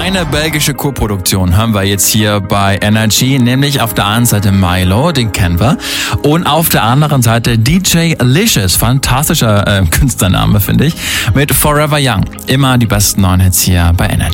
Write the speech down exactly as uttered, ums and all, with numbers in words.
Eine belgische Co-Produktion haben wir jetzt hier bei Energy, nämlich auf der einen Seite Milo, den kennen wir, und auf der anderen Seite D J Licious, fantastischer äh, Künstlername, finde ich, mit Forever Young. Immer die besten neuen Hits hier bei Energy.